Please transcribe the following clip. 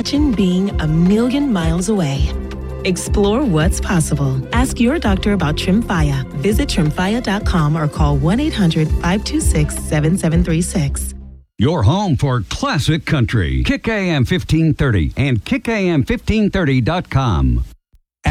Imagine being a million miles away. Explore what's possible. Ask your doctor about Tremfya. Visit tremfya.com or call 1-800-526-7736. Your home for classic country. Kick AM 1530 and kickam1530.com.